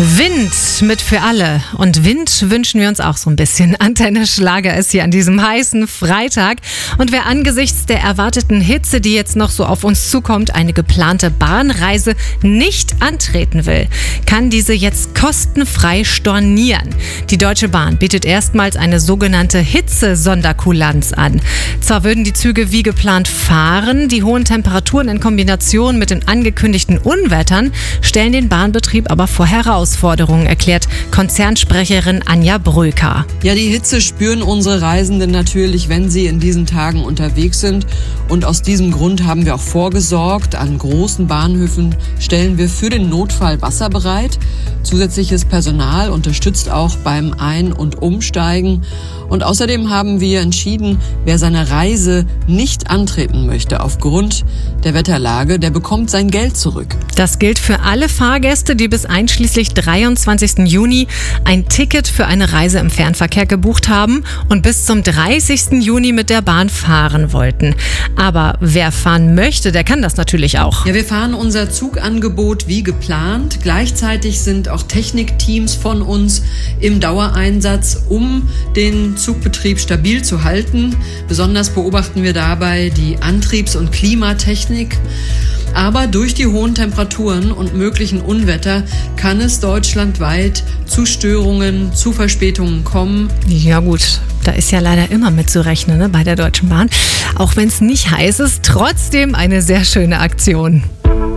Wind mit für alle. Und Wind wünschen wir uns auch so ein bisschen. Antenne Schlager ist hier an diesem heißen Freitag. Und wer angesichts der erwarteten Hitze, die jetzt noch so auf uns zukommt, eine geplante Bahnreise nicht antreten will, kann diese jetzt kostenfrei stornieren. Die Deutsche Bahn bietet erstmals eine sogenannte Hitze-Sonderkulanz an. Zwar würden die Züge wie geplant fahren, die hohen Temperaturen in Kombination mit den angekündigten Unwettern stellen den Bahnbetrieb aber vor Herausforderungen, erklärt Konzernsprecherin Anja Bröker. Ja, die Hitze spüren unsere Reisenden natürlich, wenn sie in diesen Tagen unterwegs sind. Und aus diesem Grund haben wir auch vorgesorgt. An großen Bahnhöfen stellen wir für den Notfall Wasser bereit. Zusätzliches Personal unterstützt auch beim Ein- und Umsteigen. Und außerdem haben wir entschieden, wer seine Reise nicht antreten möchte aufgrund der Wetterlage, der bekommt sein Geld zurück. Das gilt für alle Fahrgäste, die bis einschließlich 23. Juni ein Ticket für eine Reise im Fernverkehr gebucht haben und bis zum 30. Juni mit der Bahn fahren wollten. Aber wer fahren möchte, der kann das natürlich auch. Ja, wir fahren unser Zugangebot wie geplant. Gleichzeitig sind auch Technikteams von uns im Dauereinsatz, um den Zugbetrieb stabil zu halten. Besonders beobachten wir dabei die Antriebs- und Klimatechnik. Aber durch die hohen Temperaturen und möglichen Unwetter kann es deutschlandweit zu Störungen, zu Verspätungen kommen. Ja gut, da ist ja leider immer mit zu rechnen, ne, bei der Deutschen Bahn. Auch wenn es nicht heiß ist, trotzdem eine sehr schöne Aktion.